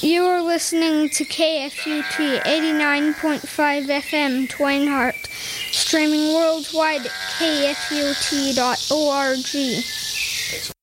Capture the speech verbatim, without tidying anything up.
You are listening to K F U T eighty-nine point five F M Twainhart, streaming worldwide at K F U T dot org.